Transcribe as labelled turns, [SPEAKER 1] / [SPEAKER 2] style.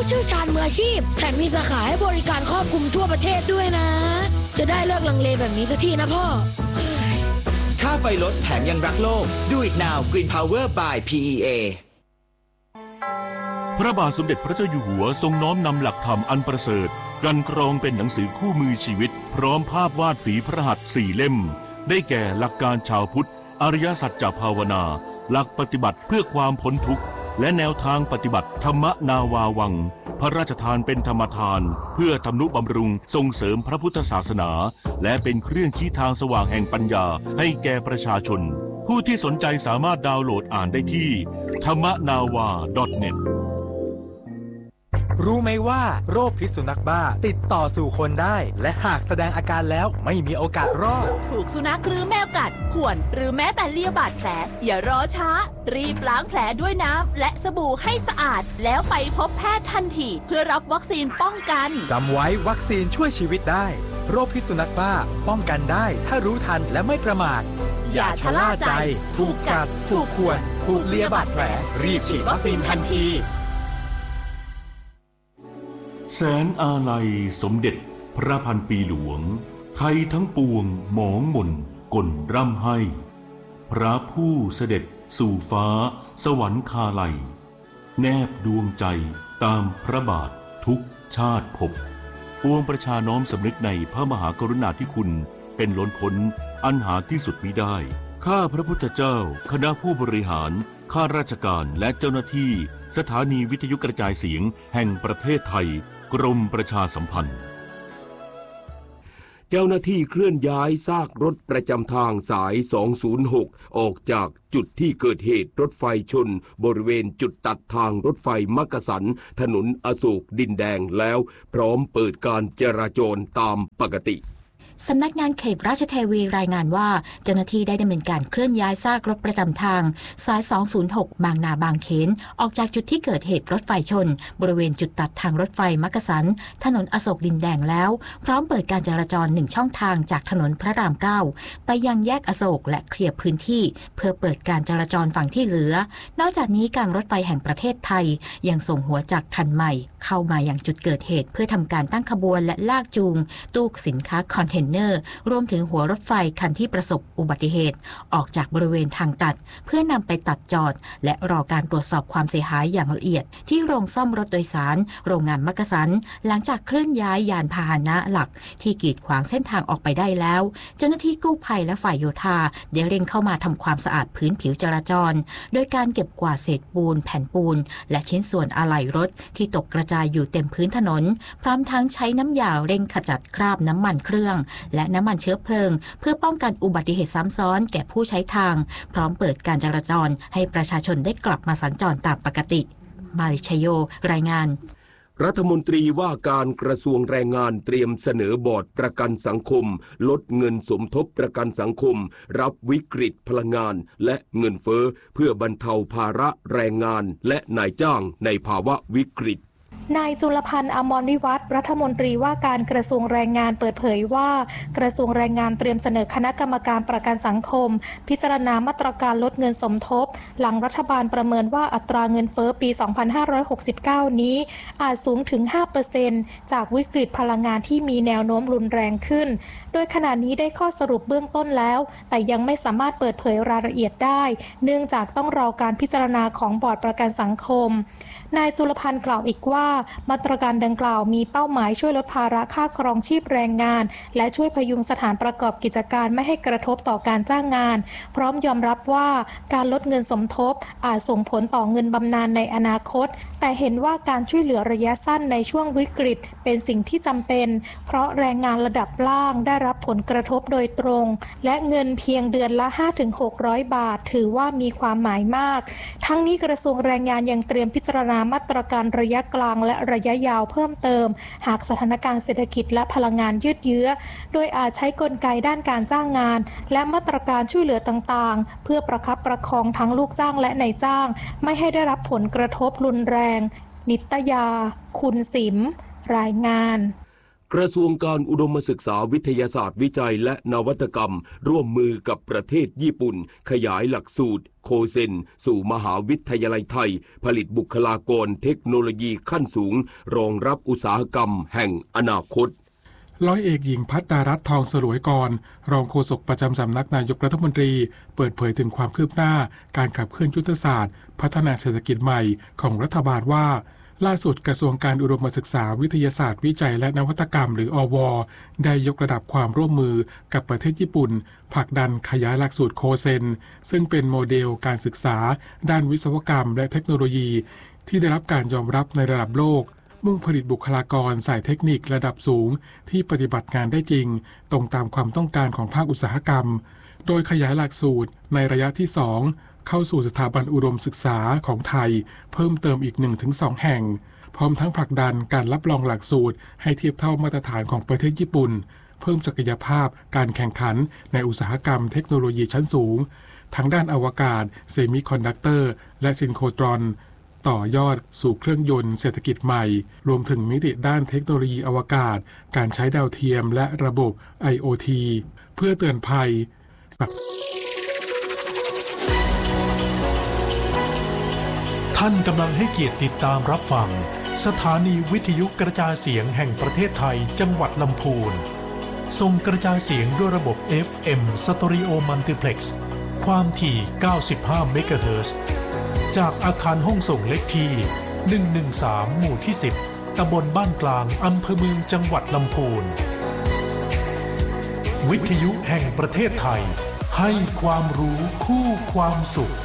[SPEAKER 1] เชี่ยวชาญมืออาชีพแถมมีสาขาให้บริการครอบคลุมทั่วประเทศด้วยนะจะได้เลิกลังเลแบบนี้สักทีนะพ่อ
[SPEAKER 2] ค่าไฟลดแถมยังรักโลก Do it now Green Power by PEA
[SPEAKER 3] พระบาทสมเด็จพระเจ้าอยู่หัวทรงน้อมนำหลักธรรมอันประเสริฐกันกรองเป็นหนังสือคู่มือชีวิตพร้อมภาพวาดฝีพระหัตถ์4 เล่มได้แก่หลักการชาวพุทธอริยสัจจภาวนาหลักปฏิบัติเพื่อความพ้นทุกข์และแนวทางปฏิบัติธรรมนาวาวังพระราชทานเป็นธรรมทานเพื่อทำนุบำรุงส่งเสริมพระพุทธศาสนาและเป็นเครื่องชี้ทางสว่างแห่งปัญญาให้แก่ประชาชนผู้ที่สนใจสามารถดาวน์โหลดอ่านได้ที่ thammanava.net
[SPEAKER 4] รู้ไหมว่าโรคพิษสุนัขบ้าติดต่อสู่คนได้และหากแสดงอาการแล้วไม่มีโอกาสรอด
[SPEAKER 5] ถูกสุนัขหรือแมวกัดข่วนหรือแม้แต่เลียบาดแผลอย่ารอช้ารีบล้างแผลด้วยน้ำและสบู่ให้สะอาดแล้วไปพบแพทย์ทันทีเพื่อรับวัคซีนป้องกัน
[SPEAKER 4] จำไว้วัคซีนช่วยชีวิตได้โรคพิษสุนัขบ้าป้องกันได้ถ้ารู้ทันและไม่ประมาทอย่าชะล่าใจถูกกัดถูกข่วนถูกเลียบาดแผลรีบฉีดวัคซีนทันที
[SPEAKER 3] แสนอาลัยสมเด็จพระพันปีหลวงไทยทั้งปวงหมองหม่นก่นร่ำให้พระผู้เสด็จสู่ฟ้าสวรรคาลัยแนบดวงใจตามพระบาททุกชาติภพปวงประชาน้อมสำนึกในพระมหากรุณาธิคุณเป็นล้นพ้นอันหาที่สุดมิได้ข้าพระพุทธเจ้าคณะผู้บริหารข้าราชการและเจ้าหน้าที่สถานีวิทยุกระจายเสียงแห่งประเทศไทยกรมประชาสัมพันธ์
[SPEAKER 6] เจ้าหน้าที่เคลื่อนย้ายซากรถประจำทางสาย 206 ออกจากจุดที่เกิดเหตุรถไฟชนบริเวณจุดตัดทางรถไฟมักกะสันถนนอโศกดินแดงแล้วพร้อมเปิดการจราจรตามปกติ
[SPEAKER 7] สำนักงานเขตราชเทวีรายงานว่าเจ้าหน้าที่ได้ดำเนินการเคลื่อนย้ายซากรถประจำทางสาย 206 บางนาบางเขนออกจากจุดที่เกิดเหตุรถไฟชนบริเวณจุดตัดทางรถไฟมักกะสันถนนอโศกดินแดงแล้วพร้อมเปิดการจราจร1ช่องทางจากถนนพระราม 9 ไปยังแยกอโศกและเคลียร์พื้นที่เพื่อเปิดการจราจรฝั่งที่เหลือนอกจากนี้การรถไฟแห่งประเทศไทยยังส่งหัวจักรคันใหม่เข้ามายังจุดเกิดเหตุเพื่อทำการตั้งขบวนและลากจูงตู้สินค้าคอนเทนเนอร์รวมถึงหัวรถไฟคันที่ประสบอุบัติเหตุออกจากบริเวณทางตัดเพื่อนำไปตัดจอดและรอการตรวจสอบความเสียหายอย่างละเอียดที่โรงซ่อมรถโดยสารโรงงานมักกะสันหลังจากเคลื่อนย้ายยานพาหนะหลักที่กีดขวางเส้นทางออกไปได้แล้วเจ้าหน้าที่กู้ภัยและฝ่ายโยธาได้เร่งเข้ามาทำความสะอาดพื้นผิวจราจรโดยการเก็บกวาดเศษปูนแผ่นปูนและชิ้นส่วนอะไหล่รถที่ตกกระจายอยู่เต็มพื้นถนนพร้อมทั้งใช้น้ำยาเร่งขจัดคราบน้ำมันเครื่องและน้ำมันเชื้อเพลิงเพื่อป้องกันอุบัติเหตุซ้ำซ้อนแก่ผู้ใช้ทางพร้อมเปิดการจราจรให้ประชาชนได้กลับมาสัญจรตามปกติมาริชโยรายงาน
[SPEAKER 6] รัฐมนตรีว่าการกระทรวงแรงงานเตรียมเสนอบอร์ดประกันสังคมลดเงินสมทบประกันสังคมรับวิกฤตพลังงานและเงินเฟ้อเพื่อบรรเทาภาระแรงงานและนายจ้างในภาวะวิกฤต
[SPEAKER 8] นายจุลพันธ์ อมรวิวัฒน์รัฐมนตรีว่าการกระทรวงแรงงานเปิดเผยว่ากระทรวงแรงงานเตรียมเสนอคณะกรรมการประกันสังคมพิจารณามาตรการลดเงินสมทบหลังรัฐบาลประเมินว่าอัตราเงินเฟ้อปี 2569 นี้อาจสูงถึง 5% จากวิกฤตพลังงานที่มีแนวโน้มรุนแรงขึ้นโดยขณะนี้ได้ข้อสรุปเบื้องต้นแล้วแต่ยังไม่สามารถเปิดเผยรายละเอียดได้เนื่องจากต้องรอการพิจารณาของบอร์ดประกันสังคมนายจุลพันธ์กล่าวอีกว่ามาตรการดังกล่าวมีเป้าหมายช่วยลดภาระค่าครองชีพแรงงานและช่วยพยุงสถานประกอบกิจการไม่ให้กระทบต่อการจ้างงานพร้อมยอมรับว่าการลดเงินสมทบอาจส่งผลต่อเงินบำนาญในอนาคตแต่เห็นว่าการช่วยเหลือระยะสั้นในช่วงวิกฤตเป็นสิ่งที่จำเป็นเพราะแรงงานระดับล่างได้รับผลกระทบโดยตรงและเงินเพียงเดือนละ 5-600 บาทถือว่ามีความหมายมากทั้งนี้กระทรวงแรงงานยังเตรียมพิจารณามาตรการระยะกลางและระยะยาวเพิ่มเติมหากสถานการณ์เศรษฐกิจและพลังงานยืดเยื้อโดยอาจใช้กลไกด้านการจ้างงานและมาตรการช่วยเหลือต่างๆเพื่อประคับประคองทั้งลูกจ้างและนายจ้างไม่ให้ได้รับผลกระทบรุนแรงนิตยาคุณสิมรายงาน
[SPEAKER 6] กระทรวงการอุดมศึกษาวิทยาศาสตร์วิจัยและนวัตกรรมร่วมมือกับประเทศญี่ปุ่นขยายหลักสูตรโคเซนสู่มหาวิทยาลัยไทยผลิตบุคลากรเทคโนโลยีขั้นสูงรองรับอุตสาหกรรมแห่งอนาคต
[SPEAKER 9] ร้อยเอกหญิงภัตตารัตน์ทองสลวยกรรองโฆษกประจำสำนักนายกรัฐมนตรีเปิดเผยถึงความคืบหน้าการขับเคลื่อนยุทธศาสตร์พัฒนาเศรษฐกิจใหม่ของรัฐบาลว่าล่าสุดกระทรวงการอุดมศึกษาวิทยาศาสตร์วิจัยและนวัตกรรมหรืออว.ได้ยกระดับความร่วมมือกับประเทศญี่ปุ่นผลักดันขยายหลักสูตรโคเซนซึ่งเป็นโมเดลการศึกษาด้านวิศวกรรมและเทคโนโลยีที่ได้รับการยอมรับในระดับโลกมุ่งผลิตบุคลากรสายเทคนิคระดับสูงที่ปฏิบัติงานได้จริงตรงตามความต้องการของภาคอุตสาหกรรมโดยขยายหลักสูตรในระยะที่ 2เข้าสู่สถาบันอุดมศึกษาของไทยเพิ่มเติมอีก 1-2 แห่งพร้อมทั้งผลักดันการรับรองหลักสูตรให้เทียบเท่ามาตรฐานของประเทศญี่ปุ่นเพิ่มศักยภาพการแข่งขันในอุตสาหกรรมเทคโนโลยีชั้นสูงทั้งด้านอวกาศเซมิคอนดักเตอร์และซินโครตรอนต่อยอดสู่เครื่องยนต์เศรษฐกิจใหม่รวมถึงมิติด้านเทคโนโลยีอวกาศการใช้ดาวเทียมและระบบ IoT เพื่อเตือนภัย
[SPEAKER 10] ท่านกำลังให้เกียรติติดตามรับฟังสถานีวิทยุกระจายเสียงแห่งประเทศไทยจังหวัดลำพูนส่งกระจายเสียงด้วยระบบ FM Stereo Multiplex ความถี่95เมกะเฮิรตซ์จากอาคารห้องส่งเลขที่113หมู่ที่10ตำบลบ้านกลางอำเภอเมืองจังหวัดลำพูนวิทยุแห่งประเทศไทยให้ความรู้คู่ความสุข